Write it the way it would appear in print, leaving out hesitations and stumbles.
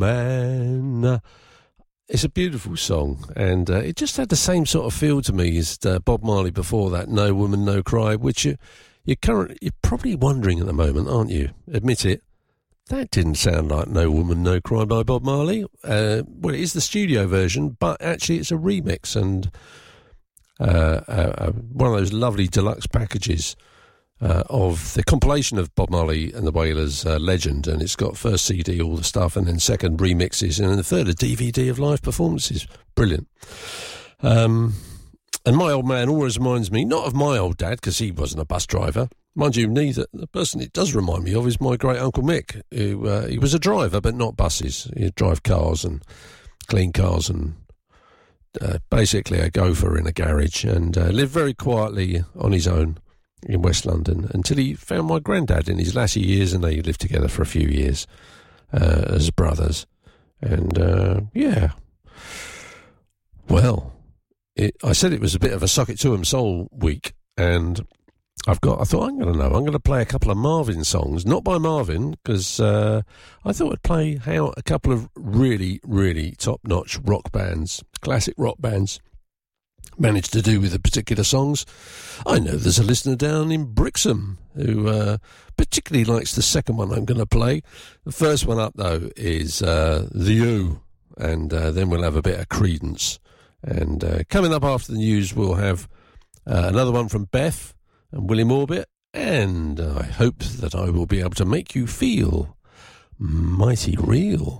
Man. It's a beautiful song, and it just had the same sort of feel to me as Bob Marley before that, No Woman, No Cry, which you're probably wondering at the moment, aren't you? Admit it. That didn't sound like No Woman, No Cry by Bob Marley. Well, it is the studio version, but actually it's a remix, and one of those lovely deluxe packages of the compilation of Bob Marley and the Wailers Legend, and it's got first CD, all the stuff, and then second remixes, and then the third a DVD of live performances. Brilliant. And my old man always reminds me, not of my old dad, because he wasn't a bus driver. Mind you, neither. The person it does remind me of is my great Uncle Mick, who he was a driver, but not buses. He'd drive cars and clean cars and basically a gopher in a garage, and lived very quietly on his own in West London until he found my granddad in his latter years, and they lived together for a few years as brothers. And yeah, well, I said it was a bit of a sock it to 'em soul week, and I thought I'm going to play a couple of Marvin songs, not by Marvin, because I thought I'd play how a couple of really, really top-notch rock bands, classic rock bands, managed to do with the particular songs. I know there's a listener down in Brixham who particularly likes the second one I'm going to play. The first one up, though, is The U, and then we'll have a bit of Creedence. And coming up after the news, we'll have another one from Beth and William Orbit, and I hope that I will be able to make you feel mighty real.